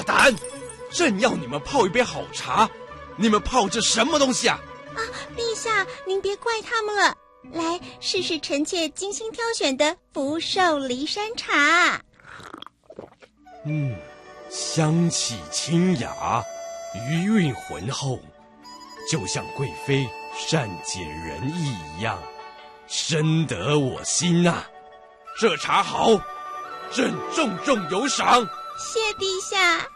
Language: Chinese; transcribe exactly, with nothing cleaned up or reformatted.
胆！朕要你们泡一杯好茶，你们泡这什么东西啊？ 啊，陛下，您别怪他们了。来，试试臣妾精心挑选的福寿梨山茶。 嗯，香气清雅，余韵浑厚，就像贵妃善解人意一样，深得我心呐、啊。这茶好，朕重重有赏。 谢陛下。